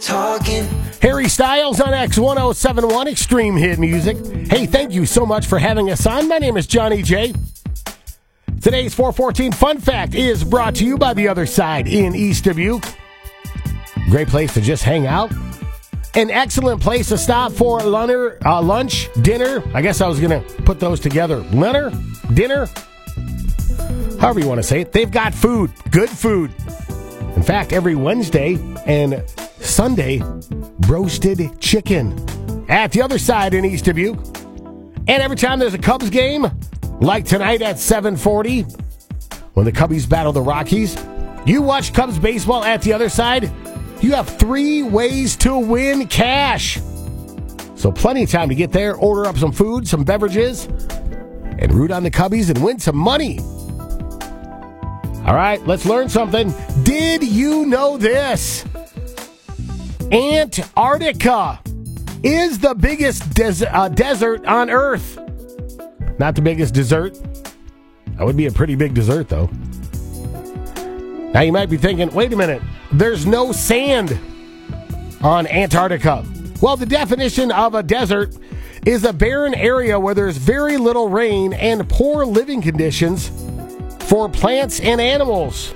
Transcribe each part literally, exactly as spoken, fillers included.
talking. Harry Styles on X ten seventy-one Extreme Hit Music. Hey, thank you so much for having us on. My name is Johnny J. Today's four fourteen Fun Fact is brought to you by The Other Side in East Dubuque. Great place to just hang out. An excellent place to stop for lunner, uh, lunch, dinner. I guess I was going to put those together. Lunner, dinner, however you want to say it. They've got food, good food. In fact, every Wednesday and Sunday, roasted chicken at The Other Side in East Dubuque. And every time there's a Cubs game, like tonight at seven forty, when the Cubbies battle the Rockies, you watch Cubs baseball at The Other Side, you have three ways to win cash. So plenty of time to get there, order up some food, some beverages, and root on the Cubbies and win some money. All right, let's learn something. Did you know this? Antarctica is the biggest des- uh, desert on Earth. Not the biggest dessert. That would be a pretty big dessert, though. Now, you might be thinking, wait a minute, there's no sand on Antarctica. Well, the definition of a desert is a barren area where there's very little rain and poor living conditions for plants and animals.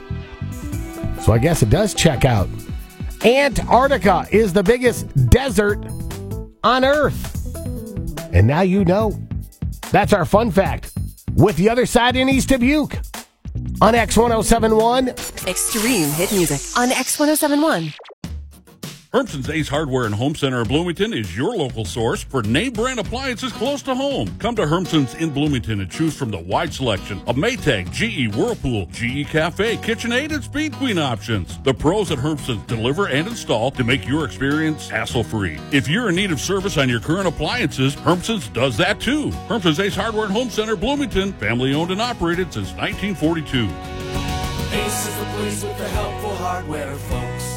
So I guess it does check out. Antarctica is the biggest desert on Earth. And now you know. That's our fun fact with The Other Side in East Dubuque on X ten seventy-one. Extreme Hit Music on X ten seventy-one. Hermson's Ace Hardware and Home Center of Bloomington is your local source for name brand appliances close to home. Come to Hermson's in Bloomington and choose from the wide selection of Maytag, G E, Whirlpool, G E Cafe, KitchenAid, and Speed Queen options. The pros at Hermson's deliver and install to make your experience hassle-free. If you're in need of service on your current appliances, Hermson's does that too. Hermson's Ace Hardware and Home Center, Bloomington, family owned and operated since nineteen forty-two. Ace is the place with the helpful hardware, folks.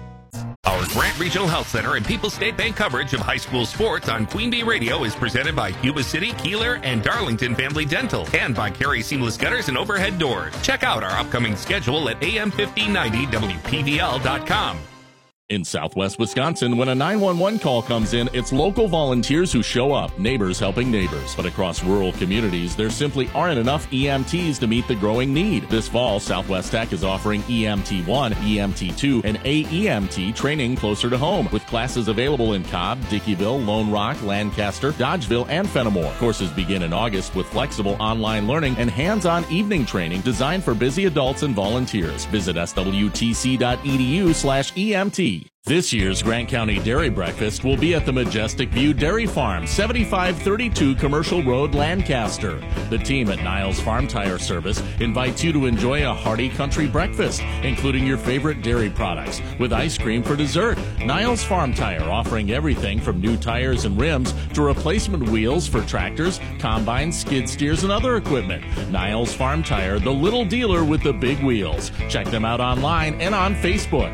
Our Grant Regional Health Center and People's State Bank coverage of high school sports on Queen Bee Radio is presented by Yuba City, Keeler, and Darlington Family Dental, and by Carey Seamless Gutters and Overhead Doors. Check out our upcoming schedule at A M fifteen ninety W P V L dot com. In Southwest Wisconsin, when a nine one one call comes in, it's local volunteers who show up, neighbors helping neighbors. But across rural communities, there simply aren't enough E M Ts to meet the growing need. This fall, Southwest Tech is offering E M T one, E M T two, and A E M T training closer to home, with classes available in Cobb, Dickeyville, Lone Rock, Lancaster, Dodgeville, and Fenimore. Courses begin in August with flexible online learning and hands-on evening training designed for busy adults and volunteers. Visit S W T C dot E D U slash E M T. This year's Grant County Dairy Breakfast will be at the Majestic View Dairy Farm, seventy-five thirty-two Commercial Road, Lancaster. The team at Niles Farm Tire Service invites you to enjoy a hearty country breakfast, including your favorite dairy products, with ice cream for dessert. Niles Farm Tire offering everything from new tires and rims to replacement wheels for tractors, combines, skid steers, and other equipment. Niles Farm Tire, the little dealer with the big wheels. Check them out online and on Facebook.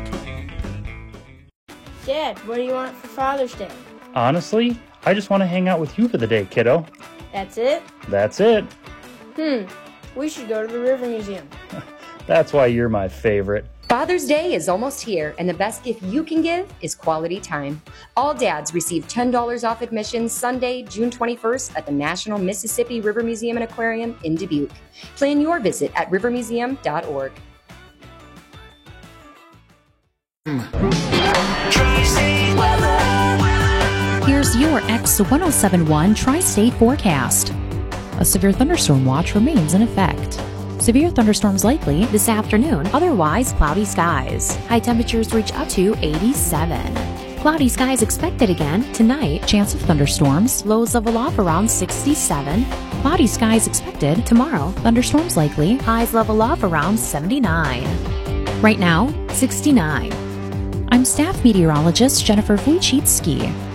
Dad, what do you want for Father's Day? Honestly, I just want to hang out with you for the day, kiddo. That's it? That's it. Hmm, we should go to the River Museum. That's why you're my favorite. Father's Day is almost here, and the best gift you can give is quality time. All dads receive ten dollars off admission Sunday, June twenty-first at the National Mississippi River Museum and Aquarium in Dubuque. Plan your visit at river museum dot org. Here's your X ten seventy-one Tri-State forecast. A severe thunderstorm watch remains in effect. Severe thunderstorms likely this afternoon, otherwise cloudy skies. High temperatures reach up to eighty-seven. Cloudy skies expected again tonight. Chance of thunderstorms. Lows level off around sixty-seven. Cloudy skies expected tomorrow. Thunderstorms likely. Highs level off around seventy-nine. Right now, sixty-nine. I'm staff meteorologist Jennifer Wojcicki.